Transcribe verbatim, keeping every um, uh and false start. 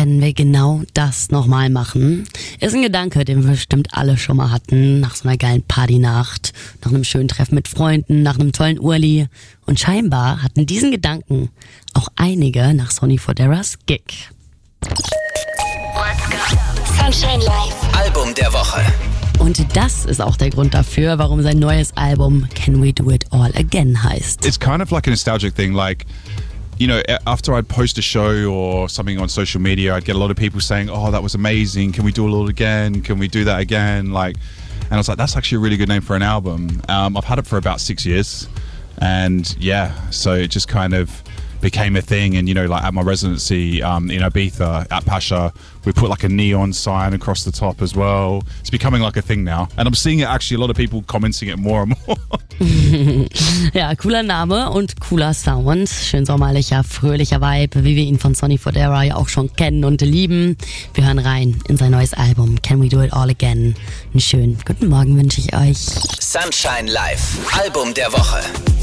werden wir genau das nochmal machen. Ist ein Gedanke, den wir bestimmt alle schon mal hatten. Nach so einer geilen Partynacht, nach einem schönen Treffen mit Freunden, nach einem tollen Urli. Und scheinbar hatten diesen Gedanken auch einige nach Sonny Foderas Gig. Sunshine Live. Album der Woche. Und das ist auch der Grund dafür, warum sein neues Album Can We Do It All Again heißt. It's kind of like a nostalgic thing, like, you know, after I'd post a show or something on social media, I'd get a lot of people saying, oh, that was amazing, can we do it all again, can we do that again, like, and I was like, that's actually a really good name for an album. Um, I've had it for about six years, and yeah, so it just kind of became a thing. And you know, like at my residency um, in Ibiza at Pasha, we put like a neon sign across the top as well. It's becoming like a thing now, and I'm seeing it actually, a lot of people commenting it more and more. Ja, cooler Name und cooler Sound. Schön sommerlicher, fröhlicher Vibe, wie wir ihn von Sonny Fodera ja auch schon kennen und lieben. Wir hören rein in sein neues Album Can We Do It All Again. Einen schönen guten Morgen wünsche ich euch. Sunshine Live. Album der Woche.